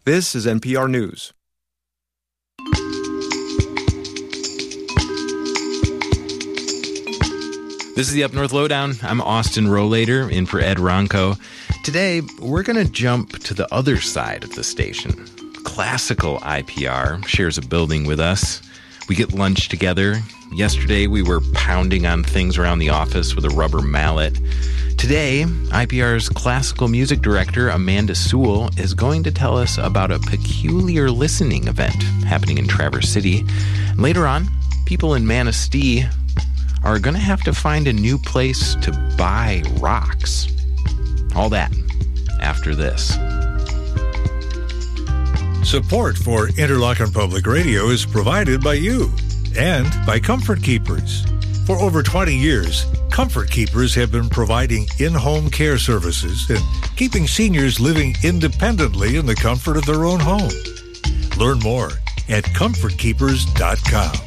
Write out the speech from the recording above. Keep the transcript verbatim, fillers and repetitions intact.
This is N P R News. This is the Up North Lowdown. I'm Austin Rollader, in for Ed Ronco. Today, we're going to jump to the other side of the station. Classical I P R shares a building with us. We get lunch together. Yesterday, we were pounding on things around the office with a rubber mallet. Today, I P R's classical music director, Amanda Sewell, is going to tell us about a peculiar listening event happening in Traverse City. And later on, people in Manistee are going to have to find a new place to buy rocks. All that after this. Support for Interlochen Public Radio is provided by you and by Comfort Keepers. For over twenty years, Comfort Keepers have been providing in-home care services and keeping seniors living independently in the comfort of their own home. Learn more at comfort keepers dot com.